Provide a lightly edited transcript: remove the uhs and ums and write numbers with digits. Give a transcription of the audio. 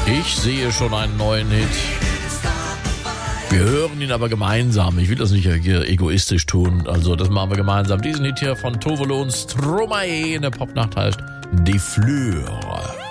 Ich sehe schon einen neuen Hit. Wir hören ihn aber gemeinsam. Ich will das nicht egoistisch tun. Also das machen wir gemeinsam. Diesen Hit hier von Tove Lo und Stromae in der Popnacht heißt Die Fleur.